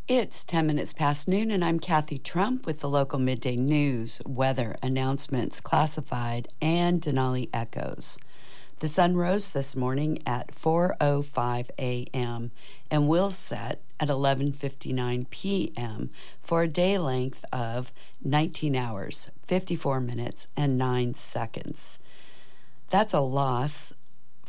It's 10 minutes past noon, and I'm Kathy Trump with the local midday news, weather, announcements, classified, and Denali Echoes. The sun rose this morning at 4:05 a.m. and will set at 11:59 p.m. for a day length of 19 hours, 54 minutes, and 9 seconds. That's a loss